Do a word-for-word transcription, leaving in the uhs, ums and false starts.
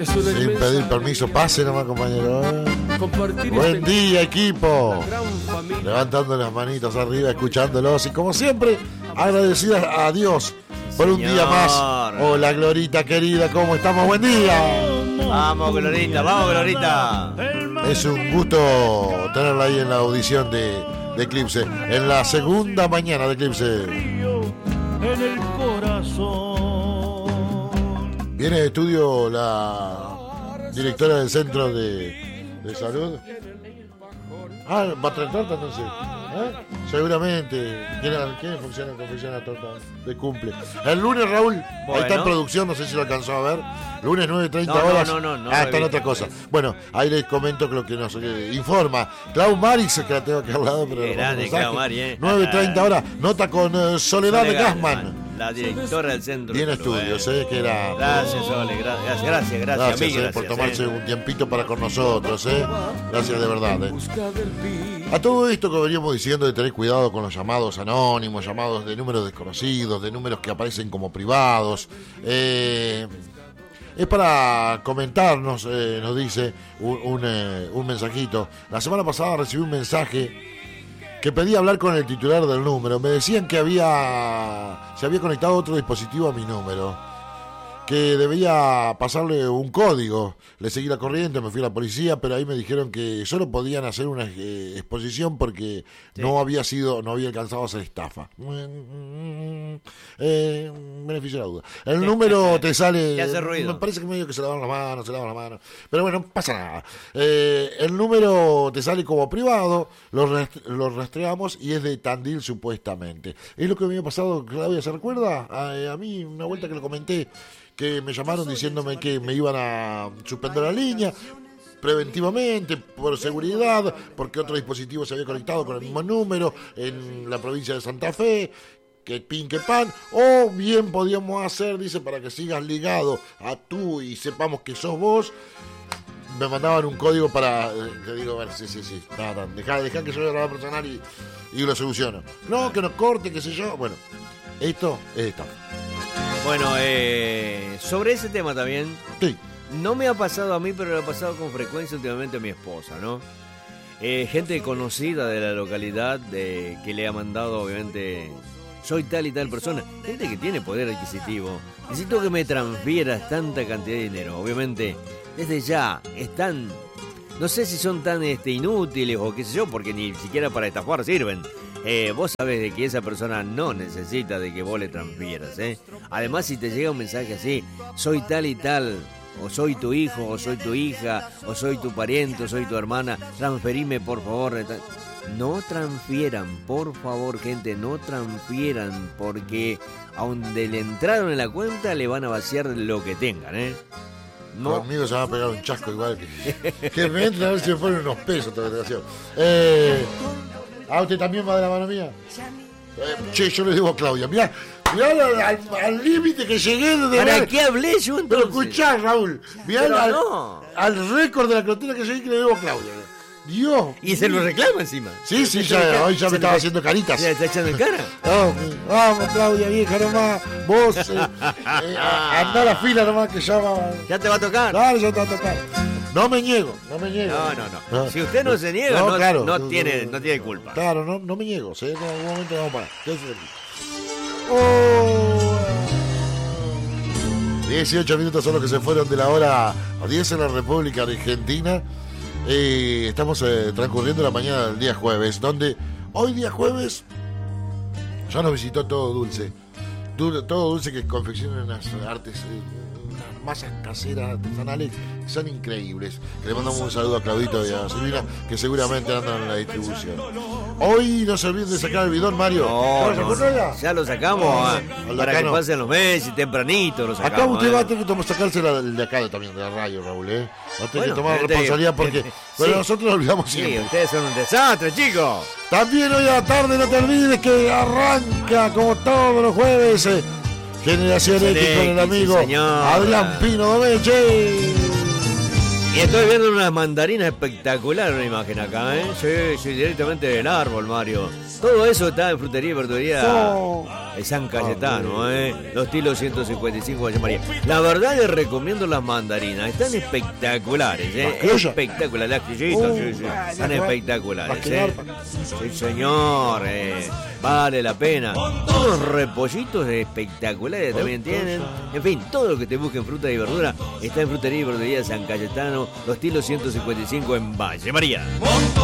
Sin pedir permiso, pase nomás, compañero. ¿eh? Buen este día, equipo. Levantando las manitos arriba, escuchándolos. Y como siempre, agradecidas a Dios por un Señor. día más. Hola, Glorita querida, ¿cómo estamos? Buen día. Vamos, Glorita, vamos, Glorita. Es un gusto tenerla ahí en la audición de, de Eclipse. En la segunda mañana de Eclipse. En el corazón. Viene de estudio la directora del centro de, de salud. Ah, ¿va a traer torta entonces? ¿Eh? Seguramente. ¿Quién funciona confecciona la torta de cumple? El lunes, Raúl, bueno. Ahí está en producción, no sé si lo alcanzó a ver. Lunes nueve treinta no, horas. No, no, no, no, ah, está en otra cosa. Bueno, ahí les comento lo que nos eh, informa. Clau Marix, que la tengo aquí al lado, pero. Grande, Clau Marix, eh. nueve treinta horas, nota con uh, Soledad, Soledad Gassman. La directora del centro. Bien estudios, eh, que era. Gracias, Sole, gracias, gracias, gracias, gracias, gracias, eh, gracias por tomarse eh. un tiempito para con nosotros, eh. Gracias de verdad, eh. A todo esto que veníamos diciendo de tener cuidado con los llamados anónimos, llamados de números desconocidos, de números que aparecen como privados, eh, es para comentarnos, eh, nos dice un, un, eh, un mensajito. La semana pasada recibí un mensaje que pedía hablar con el titular del número. Me decían que había se había conectado otro dispositivo a mi número, que debía pasarle un código. Le seguí la corriente, me fui a la policía, pero ahí me dijeron que solo podían hacer una eh, exposición porque sí. no había sido, no había alcanzado a hacer estafa. Eh, beneficio de la duda. El sí. número te sale. ¿Qué hace ruido? Me parece que medio que se lavan las manos, se lavan las manos. Pero bueno, no pasa nada. Eh, el número te sale como privado, lo, rest- lo rastreamos y es de Tandil supuestamente. Es lo que me había pasado, Claudia, ¿se recuerda? A, a mí, una vuelta que lo comenté, que me llamaron diciéndome que me iban a suspender la línea preventivamente, por seguridad, porque otro dispositivo se había conectado con el mismo número en la provincia de Santa Fe, que pin que pan, o bien podíamos hacer, dice, para que sigas ligado a tú y sepamos que sos vos. Me mandaban un código para, eh, te digo, bueno, sí, sí, sí, nada, dejá, dejá que yo voy a la personal y, y lo soluciono. No, que nos corte, qué sé yo, bueno, esto es esta. Bueno, eh, sobre ese tema también, sí. No me ha pasado a mí, pero le ha pasado con frecuencia últimamente a mi esposa, ¿no? Eh, gente conocida de la localidad de, que le ha mandado, obviamente, soy tal y tal persona. Gente que tiene poder adquisitivo. Necesito que me transfieras tanta cantidad de dinero. Obviamente, desde ya están, no sé si son tan este, inútiles o qué sé yo, porque ni siquiera para estafar sirven. Eh, vos sabés de que esa persona no necesita de que vos le transfieras, ¿eh? Además, si te llega un mensaje así, soy tal y tal, o soy tu hijo, o soy tu hija, o soy tu pariente, o soy tu hermana, transferime por favor. No transfieran, por favor, gente, no transfieran, porque a donde le entraron en la cuenta le van a vaciar lo que tengan, ¿eh? No. Conmigo se va a pegar un chasco igual que, que me entren a ver si me ponen unos pesos esta desgraciación. Eh... ¿Ah, usted también va de la mano mía? Eh, che, yo le digo a Claudia, mirá, mirá al límite que llegué de... ¿Para ver... qué hablé yo entonces? Pero escuchá, Raúl, mirá al, no. al récord de la clotina que llegué que le debo a Claudia. Dios. Y se lo reclama encima. Sí, sí, ya, hoy ya me estaba haciendo caritas. ¿Se está echando en cara? Oh, vamos, Claudia, vieja nomás. Vos, eh, eh, andá a la fila nomás que ya va... ¿Ya te va a tocar? Claro, ya te va a tocar. No me niego, no me niego. No, no, no. no. Si usted no se niega, no, no, claro, no, no, tiene, no tiene culpa. Claro, no, no me niego. ¿Sí? En algún momento vamos a parar. Quédese aquí. Oh. dieciocho minutos son los que se fueron de la hora diez en la República Argentina. Eh, estamos eh, transcurriendo la mañana del día jueves, donde hoy día jueves ya nos visitó Todo Dulce. Du- todo Dulce que confecciona unas artes... Eh, masas caseras artesanales que son increíbles. Le mandamos un saludo a Claudito y a Silvina, que seguramente andan en la distribución. Hoy no se olviden de sacar el bidón, Mario. No, no, no, ya lo sacamos ah, para que pasen los meses tempranito lo sacamos. Acá usted eh. va a tener que sacarse el de acá también, de la radio, Raúl, ¿eh? Va a tener bueno, que tomar responsabilidad porque bueno, sí. nosotros lo olvidamos siempre. Sí, ustedes son un desastre, chicos. También hoy a la tarde no te olvides que arranca como todos los jueves eh, Generación X con el amigo sí, Adrián Pino Domeche. Y estoy viendo unas mandarinas espectaculares, una imagen acá, ¿eh? Sí, sí, directamente del árbol, Mario. Todo eso está en Frutería y Verdulería No. de San Cayetano, ¿eh? Los Tilos ciento cincuenta y cinco de María. La verdad les recomiendo las mandarinas, están espectaculares, ¿eh? ¿Las criollas? Espectaculares, las criollitas, Uh, sí, sí. ah, Están ya va. espectaculares, Más que ¿eh? garpa. Sí, señor, eh. Vale la pena. Unos repollitos espectaculares también tienen. En fin, todo lo que te busque en fruta y verdura está en Frutería y Verdulería de San Cayetano, Los Tilos ciento cincuenta y cinco en Valle María.